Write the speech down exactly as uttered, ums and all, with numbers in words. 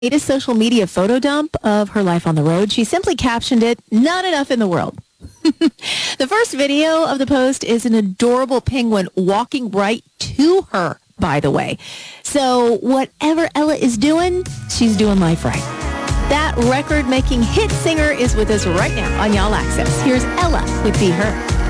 latest social media photo dump of her life on the road. She simply captioned it, "Not enough in the world." The first video of the post is an adorable penguin walking right to her, by the way. So whatever Ella is doing, she's doing life right. That record-making hit singer is with us right now on Y'all Access. Here's Ella with Be Her.